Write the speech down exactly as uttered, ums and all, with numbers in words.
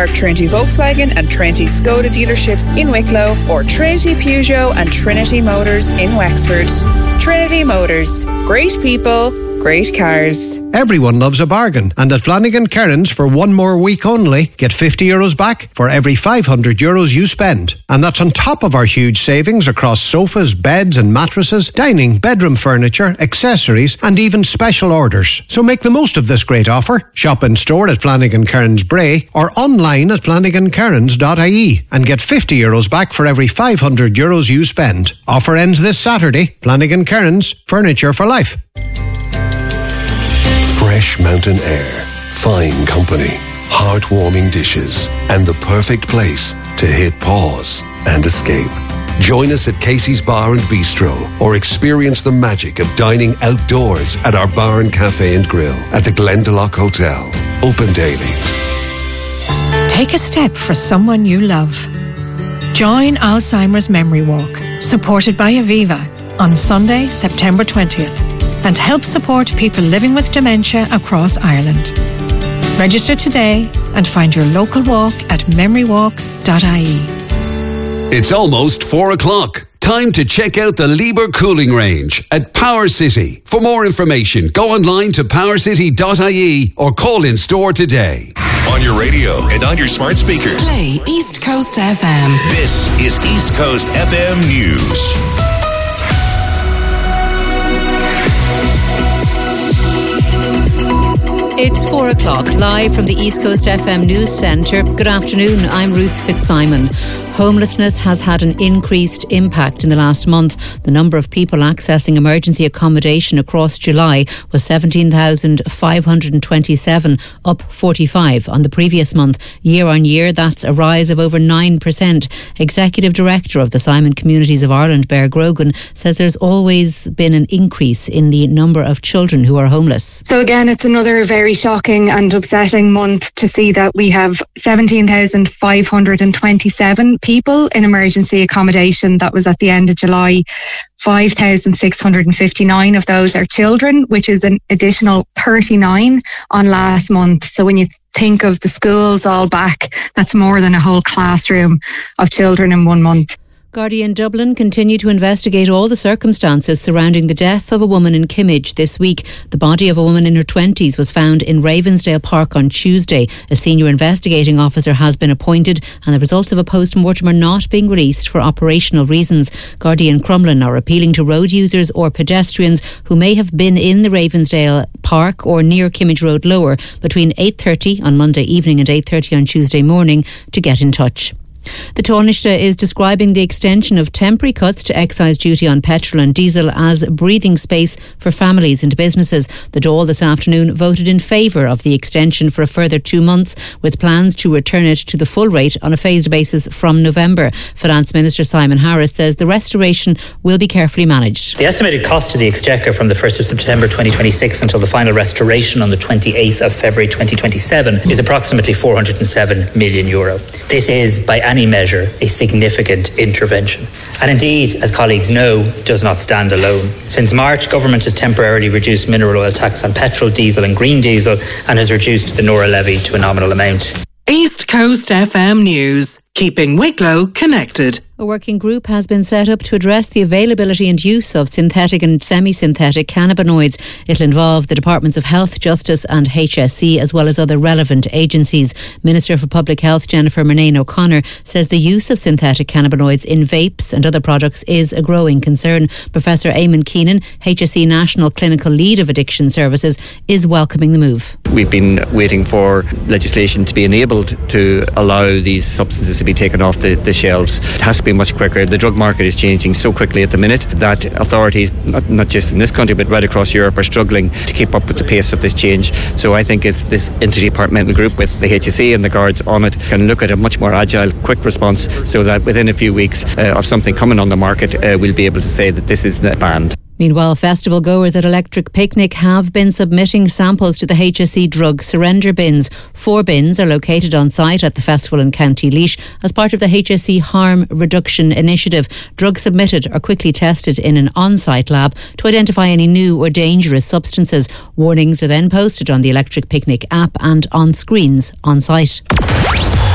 our Trinity Volkswagen and Trinity Skoda dealerships in Wicklow or Trinity Peugeot and Trinity Motors in Wexford. Trinity Motors. Great people, great cars. Everyone loves a bargain, and at Flanagan Kearns for one more week only, get fifty euros back for every five hundred euros you spend. And that's on top of our huge savings across sofas, beds and mattresses, dining, bedroom furniture, accessories and even special orders. So make the most of this great offer. Shop in store at Flanagan Kearns Bray or online at flanagan kearns dot I E and get fifty euros back for every five hundred euros you spend. Offer ends this Saturday. Flanagan Kearns, furniture for life. Fresh mountain air, fine company, heartwarming dishes, and the perfect place to hit pause and escape. Join us at Casey's Bar and Bistro or experience the magic of dining outdoors at our bar and cafe and grill at the Glendalough Hotel. Open daily. Take a step for someone you love. Join Alzheimer's Memory Walk, supported by Aviva, on Sunday, September twentieth, and help support people living with dementia across Ireland. Register today and find your local walk at memory walk dot I E. It's almost four o'clock. Time to check out the Lieber cooling range at Power City. For more information, go online to power city dot I E or call in store today. On your radio and on your smart speaker. Play East Coast F M. This is East Coast F M News. It's four o'clock, live from the East Coast F M News Centre. Good afternoon, I'm Ruth Fitzsimon. Homelessness has had an increased impact in the last month. The number of people accessing emergency accommodation across July was seventeen thousand five hundred twenty-seven, up forty-five on the previous month. Year on year, that's a rise of over nine percent. Executive Director of the Simon Communities of Ireland, Bear Grogan, says there's always been an increase in the number of children who are homeless. So again, it's another very shocking and upsetting month to see that we have seventeen thousand five hundred twenty-seven people in emergency accommodation. That was at the end of July. five thousand six hundred fifty-nine of those are children, which is an additional thirty-nine on last month. So when you think of the schools all back, that's more than a whole classroom of children in one month. Gardaí in Dublin continue to investigate all the circumstances surrounding the death of a woman in Kimmage this week. The body of a woman in her twenties was found in Ravensdale Park on Tuesday. A senior investigating officer has been appointed and the results of a post-mortem are not being released for operational reasons. Gardaí in Crumlin are appealing to road users or pedestrians who may have been in the Ravensdale Park or near Kimmage Road Lower between eight thirty on Monday evening and eight thirty on Tuesday morning to get in touch. The Taoiseach is describing the extension of temporary cuts to excise duty on petrol and diesel as breathing space for families and businesses. The Dáil this afternoon voted in favour of the extension for a further two months, with plans to return it to the full rate on a phased basis from November. Finance Minister Simon Harris says the restoration will be carefully managed. The estimated cost to the Exchequer from the first of September twenty twenty-six until the final restoration on the twenty-eighth of February twenty twenty-seven is approximately four hundred seven million euro. This is, by any measure, a significant intervention. And indeed, as colleagues know, it does not stand alone. Since March, government has temporarily reduced mineral oil tax on petrol, diesel and green diesel and has reduced the Nora levy to a nominal amount. East Coast F M News, keeping Wicklow connected. A working group has been set up to address the availability and use of synthetic and semi-synthetic cannabinoids. It'll involve the Departments of Health, Justice and H S E, as well as other relevant agencies. Minister for Public Health Jennifer Murnane O'Connor says the use of synthetic cannabinoids in vapes and other products is a growing concern. Professor Eamon Keenan, H S E National Clinical Lead of Addiction Services, is welcoming the move. We've been waiting for legislation to be enabled to allow these substances to be taken off the, the shelves. It has to be much quicker. The drug market is changing so quickly at the minute that authorities, not, not just in this country but right across Europe, are struggling to keep up with the pace of this change. So I think if this interdepartmental group with the H S E and the guards on it can look at a much more agile, quick response, so that within a few weeks uh, of something coming on the market, uh, we'll be able to say that this is banned. Meanwhile, festival goers at Electric Picnic have been submitting samples to the H S E drug surrender bins. Four bins are located on site at the festival in County Laois as part of the H S E Harm Reduction Initiative. Drugs submitted are quickly tested in an on-site lab to identify any new or dangerous substances. Warnings are then posted on the Electric Picnic app and on screens on site.